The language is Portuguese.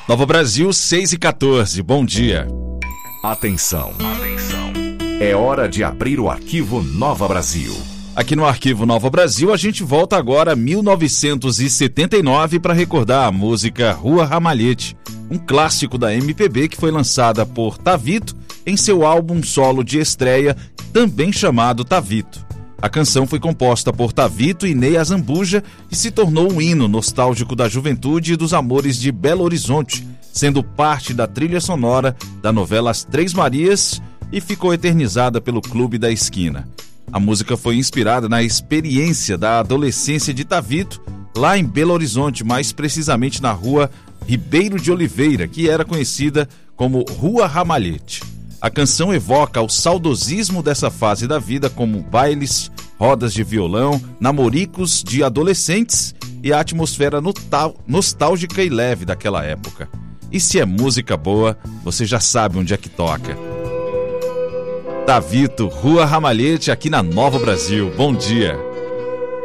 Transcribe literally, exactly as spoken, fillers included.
Nova Brasil, seis e quatorze, bom dia. Atenção, atenção. É hora de abrir o arquivo Nova Brasil. Aqui no Arquivo Nova Brasil, a gente volta agora a mil novecentos e setenta e nove para recordar a música Rua Ramalhete, um clássico da M P B que foi lançada por Tavito em seu álbum solo de estreia, também chamado Tavito. A canção foi composta por Tavito e Ney Azambuja e se tornou um hino nostálgico da juventude e dos amores de Belo Horizonte, sendo parte da trilha sonora da novela As Três Marias e ficou eternizada pelo Clube da Esquina. A música foi inspirada na experiência da adolescência de Tavito, lá em Belo Horizonte, mais precisamente na rua Ribeiro de Oliveira, que era conhecida como Rua Ramalhete. A canção evoca o saudosismo dessa fase da vida, como bailes, rodas de violão, namoricos de adolescentes e a atmosfera nostálgica e leve daquela época. E se é música boa, você já sabe onde é que toca. Tavito, Rua Ramalhete, aqui na Nova Brasil. Bom dia.